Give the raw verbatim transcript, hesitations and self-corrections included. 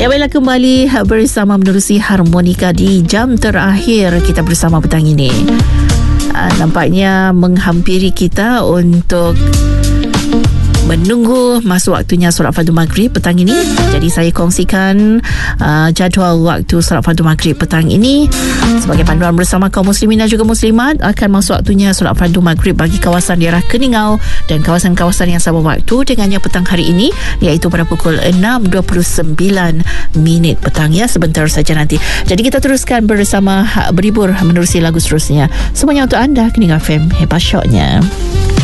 Ya, baiklah, kembali bersama menerusi Harmonika di jam terakhir kita bersama petang ini. Uh, nampaknya menghampiri kita untuk menunggu masuk waktunya solat fardu maghrib petang ini. Jadi saya kongsikan uh, jadual waktu solat fardu maghrib petang ini sebagai panduan bersama kaum muslimin dan juga muslimat. Akan masuk waktunya solat fardu maghrib bagi kawasan daerah Keningau dan kawasan-kawasan yang sama waktu dengannya petang hari ini, iaitu pada pukul enam dua puluh sembilan minit petang, ya, sebentar saja nanti. Jadi kita teruskan bersama berhibur menerusi lagu seterusnya. Semuanya untuk anda, Keningau F M, hebat syoknya.